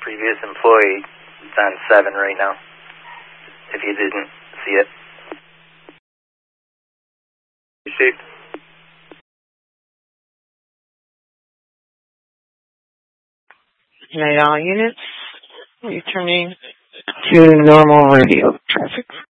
previous employee. It's on 7 right now, if you didn't see it. Received. Night all units, returning to normal radio traffic.